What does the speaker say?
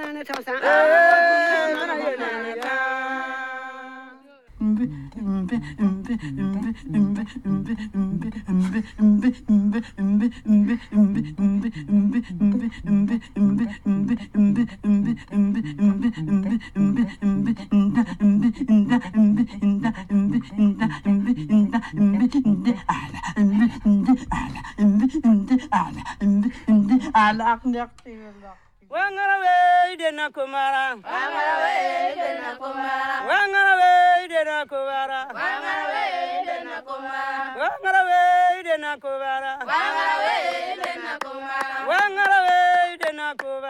na ta san mana yana ne ka Wangarawe de na kumara, Wangarawe de na kumara, Wangarawe de na kumara, Wangarawe de na kumara, Wangarawe de na kumara, Wangarawe de na kumara, Wangarawe de na kumara.